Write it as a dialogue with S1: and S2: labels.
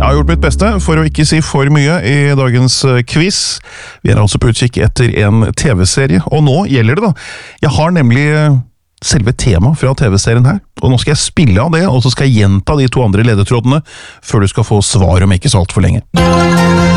S1: har gjort mitt beste for å ikke si for mye i dagens quiz. Vi er altså på utkikk etter en TV-serie, og nå gjelder det da. Jeg har nemlig selve temaet fra TV-serien her, og nå skal jeg spille av det, og så skal jeg gjenta de to andre ledetrådene før du skal få svar om ikke så alt for lenge.